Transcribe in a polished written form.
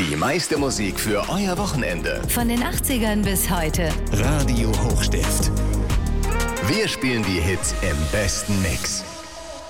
Die meiste Musik für euer Wochenende. Von den 80ern bis heute. Radio Hochstift. Wir spielen die Hits im besten Mix.